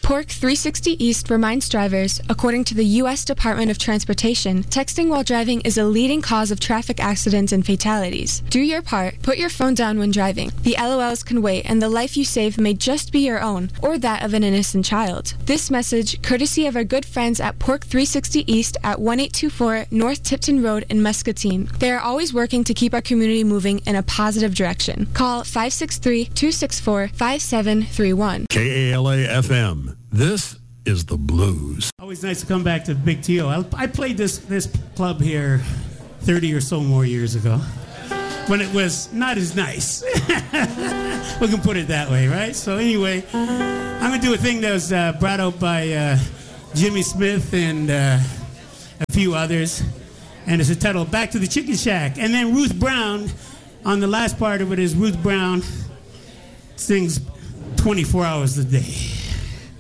Pork 360 East reminds drivers, according to the U.S. Department of Transportation, texting while driving is a leading cause of traffic accidents and fatalities. Do your part. Put your phone down when driving. The LOLs can wait, and the life you save may just be your own, or that of an innocent child. This message, courtesy of our good friends at Pork 360 East at 1824 North Tipton Road in Muscatine. They are always working to keep our community moving in a positive direction. Call 563-264-5731. KALA-FM. This is the blues. Always nice to come back to Big T.O. I played this club here 30 or so more years ago when it was not as nice. We can put it that way, right? So anyway, I'm going to do a thing that was brought out by Jimmy Smith and a few others. And it's entitled Back to the Chicken Shack. And then Ruth Brown, on the last part of it is Ruth Brown sings 24 hours a day.